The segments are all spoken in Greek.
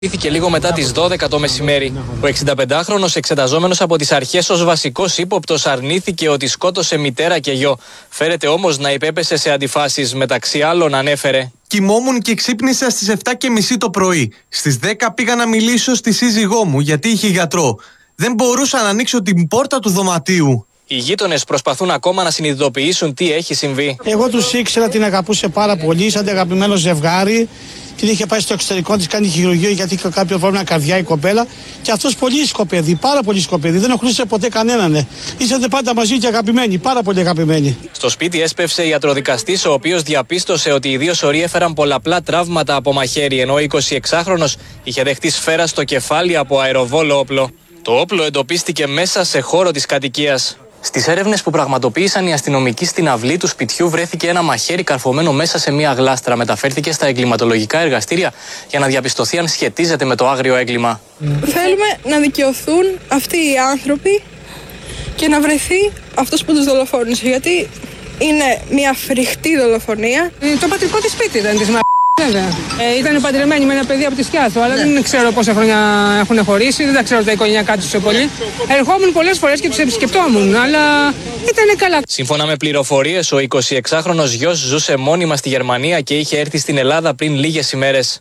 Ήρθε λίγο μετά τις 12 το μεσημέρι. Ο 65χρονος εξεταζόμενος από τις αρχές ως βασικός ύποπτος αρνήθηκε ότι σκότωσε μητέρα και γιο. Φέρεται όμως να υπέπεσε σε αντιφάσεις, μεταξύ άλλων ανέφερε: Κοιμόμουν και ξύπνησα στις 7:30 το πρωί. Στις 10 πήγα να μιλήσω στη σύζυγό μου γιατί είχε γιατρό. Δεν μπορούσα να ανοίξω την πόρτα του δωματίου. Οι γείτονες προσπαθούν ακόμα να συνειδητοποιήσουν τι έχει συμβεί. Εγώ τους ήξερα, την αγαπούσε πάρα πολύ, σαν αγαπημένο ζευγάρι. Την είχε πάει στο εξωτερικό, της κάνει χειρουργείο γιατί είχε κάποιο πρόβλημα καρδιά η κοπέλα. Και αυτός πολύ σκοπέδι, πάρα πολύ σκοπέδι. Δεν οχλούσε ποτέ κανέναν. Ήσατε πάντα μαζί και αγαπημένοι, πάρα πολύ αγαπημένοι. Στο σπίτι έσπευσε ιατροδικαστής, ο οποίος διαπίστωσε ότι οι δύο σωροί έφεραν πολλαπλά τραύματα από μαχαίρι, ενώ ο 26χρονος είχε δεχτεί σφαίρα στο κεφάλι από αεροβόλο όπλο. Το όπλο εντοπίστηκε μέσα σε χώρο της κατοικίας. Στις έρευνες που πραγματοποίησαν οι αστυνομικοί στην αυλή του σπιτιού βρέθηκε ένα μαχαίρι καρφωμένο μέσα σε μια γλάστρα. Μεταφέρθηκε στα εγκληματολογικά εργαστήρια για να διαπιστωθεί αν σχετίζεται με το άγριο έγκλημα. Θέλουμε να δικαιωθούν αυτοί οι άνθρωποι και να βρεθεί αυτός που τους δολοφόνησε, γιατί είναι μια φρικτή δολοφονία. Το πατρικό της σπίτι ήταν της βέβαια. Ήταν παντρεμένη με ένα παιδί από τη Σκιάθο, αλλά δεν ξέρω πόσα χρόνια έχουν χωρίσει, δεν τα ξέρω τα οικογενειακά τους πολύ. Ερχόμουν πολλές φορές και τους επισκεπτόμουν, αλλά ήταν καλά. Σύμφωνα με πληροφορίες, ο 26χρονος γιος ζούσε μόνιμα στη Γερμανία και είχε έρθει στην Ελλάδα πριν λίγες ημέρες.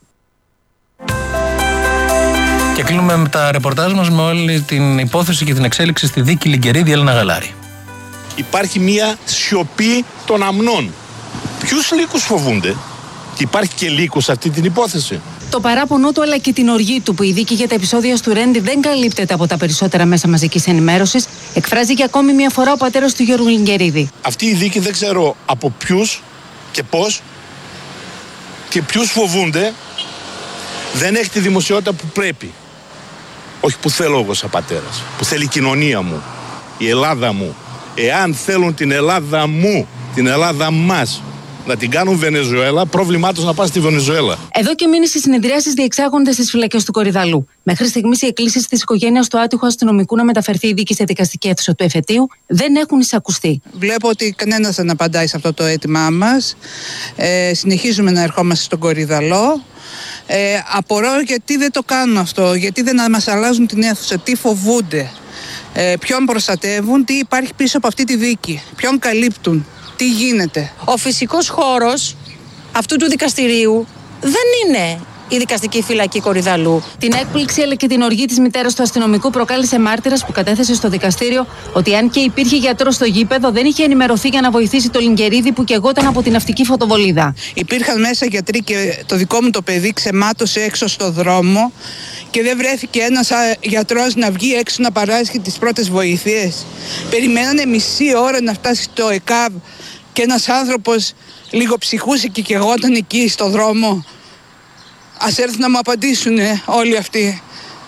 Και κλείνουμε με τα ρεπορτάζ μας με όλη την υπόθεση και την εξέλιξη στη δίκη Λιγκερίδη Έλενα Γαλάρη. Υπάρχει μια σιωπή των αμνών. Ποιους λύκους φοβούνται? Και υπάρχει και λύκος σε αυτή την υπόθεση. Το παράπονο του αλλά και την οργή του που η δίκη για τα επεισόδια του Ρέντι δεν καλύπτεται από τα περισσότερα μέσα μαζικής ενημέρωσης, εκφράζει και ακόμη μια φορά ο πατέρας του Γιώργου Λιγκερίδη. Αυτή η δίκη δεν ξέρω από ποιους και πώς και ποιους φοβούνται. Δεν έχει τη δημοσιότητα που πρέπει. Όχι που θέλω εγώ σαν πατέρας. Που θέλει η κοινωνία μου, η Ελλάδα μου. Εάν θέλουν την Ελλάδα μου, την Ελλάδα μας, να την κάνουν Βενεζουέλα, πρόβλημά τους να πάνε στη Βενεζουέλα. Εδώ και μήνες οι συνεδριάσεις διεξάγονται στις φυλακές του Κορυδαλλού. Μέχρι στιγμής οι εκκλήσεις της οικογένειας του άτυχου αστυνομικού να μεταφερθεί η δίκη σε δικαστική αίθουσα του εφετείου δεν έχουν εισακουστεί. Βλέπω ότι κανένας δεν απαντάει σε αυτό το αίτημά μας. Συνεχίζουμε να ερχόμαστε στον Κορυδαλλό. Απορώ γιατί δεν το κάνουν αυτό, γιατί δεν μας αλλάζουν την αίθουσα, τι φοβούνται, ποιον προστατεύουν, τι υπάρχει πίσω από αυτή τη δίκη, ποιον καλύπτουν. Τι γίνεται? Ο φυσικός χώρος αυτού του δικαστηρίου δεν είναι η δικαστική φυλακή Κορυδαλλού. Την έκπληξη αλλά και την οργή της μητέρας του αστυνομικού προκάλεσε μάρτυρας που κατέθεσε στο δικαστήριο ότι αν και υπήρχε γιατρός στο γήπεδο, δεν είχε ενημερωθεί για να βοηθήσει το Λιγκερίδη που καιγόταν από την ναυτική φωτοβολίδα. Υπήρχαν μέσα γιατροί και το δικό μου το παιδί ξεμάτωσε έξω στο δρόμο και δεν βρέθηκε ένας γιατρός να βγει έξω να παράσχει τις πρώτες βοήθειες. Περιμένανε μισή ώρα να φτάσει το ΕΚΑΒ και ένας άνθρωπος λίγο ψυχούσε και καιγόταν εκεί στο δρόμο. Ας έρθουν να μου απαντήσουν όλοι αυτοί.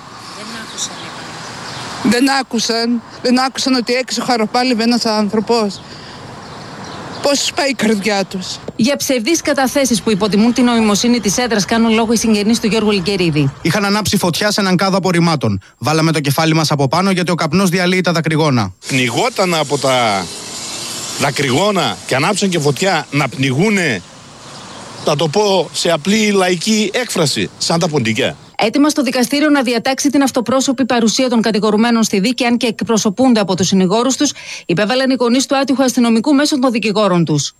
Δεν άκουσαν ότι έξω χαροπάλευε ένας άνθρωπος. Πώς πάει η καρδιά τους? Για ψευδείς καταθέσεις που υποτιμούν την νοημοσύνη της έδρας κάνουν λόγο οι συγγενείς του Γιώργου Λιγκερίδη. Είχαν ανάψει φωτιά σε έναν κάδο απορριμμάτων. Βάλαμε το κεφάλι μας από πάνω γιατί ο καπνός διαλύει τα δακρυγόνα. Πνιγόταν από τα δακρυγόνα και ανάψαν και φωτιά να πνιγούνε, θα το πω σε απλή λαϊκή έκφραση, σαν τα ποντικιά. Έτοιμα στο δικαστήριο να διατάξει την αυτοπρόσωπη παρουσία των κατηγορουμένων στη δίκη, αν και εκπροσωπούνται από τους συνηγόρους τους, υπέβαλαν οι γονείς του άτυχου αστυνομικού μέσω των δικηγόρων τους.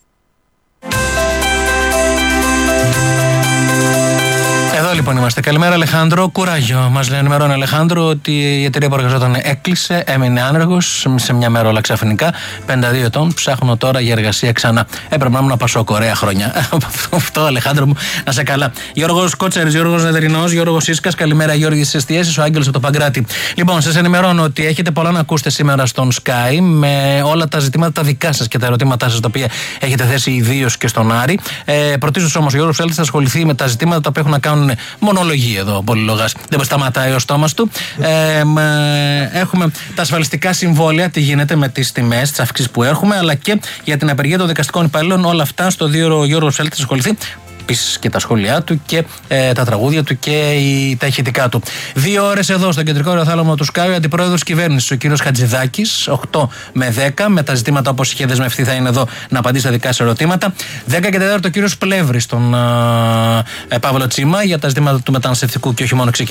Εδώ λοιπόν είμαστε. Καλημέρα, Αλεχάνδρο. Κουράγιο. Μας ενημερώνει ο Αλεχάνδρο ότι η εταιρεία που εργαζόταν έκλεισε, έμεινε άνεργος σε μια μέρα όλα ξαφνικά. 52 ετών. Ψάχνω τώρα για εργασία ξανά. Έπρεπε να ήμουν Πασόκ, ωραία χρόνια. Αυτό, Αλεχάνδρο μου, να σε καλά. Γιώργος Κότσερης, Γιώργος Νεδρινός, Γιώργος Ίσκας. Καλημέρα, Γιώργη στις εστιάσεις, ο Άγγελος από το Παγκράτη. Λοιπόν, σας ενημερώνω ότι έχετε πολλά να ακούσετε σήμερα στον Sky με όλα τα ζητήματα τα δικά σας και τα ερωτήματά σας τα οποία έχετε θέσει ιδίως και στον Άρη. Πρωτίστως όμως ο Γιώργος Φέλτης θα ασχοληθεί με τα ζητήματα τα οποία έχουν να κάνουν μονολογία εδώ, πολυλογάς. Δεν σταματάει ο στόμας του. Έχουμε τα ασφαλιστικά συμβόλαια, τι γίνεται με τις τιμές, τις αυξήσεις που έχουμε, αλλά και για την απεργία των δικαστικών υπαλλήλων. Όλα αυτά στο 2ωρο ο Γιώργος Φέλτης θα ασχοληθεί. επίσης και τα σχόλιά του και τα τραγούδια του και τα ηχητικά του. 2 ώρες εδώ στο κεντρικό ραδιοθάλαμο του Sky, ο αντιπρόεδρος κυβέρνησης, ο κύριος Χατζηδάκης, 8 με 10. Με τα ζητήματα όπως είχε δεσμευτεί θα είναι εδώ να απαντήσει τα δικά σε ερωτήματα. 10 και 4 ο κύριος Πλεύρης, τον Παύλο Τσίμα, για τα ζητήματα του μεταναστευτικού και όχι μόνο